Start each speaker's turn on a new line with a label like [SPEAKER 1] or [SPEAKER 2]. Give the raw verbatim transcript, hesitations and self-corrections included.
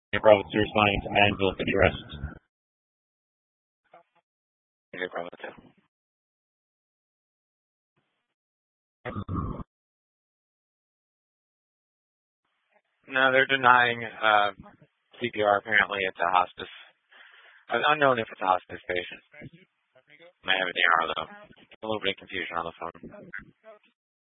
[SPEAKER 1] Your brother is responding to Manville for the rest. Your brother too. No, they're denying uh, C P R. Apparently, it's a hospice. Uh, unknown if it's a hospice patient. May have a D R though. A little bit of confusion on the phone.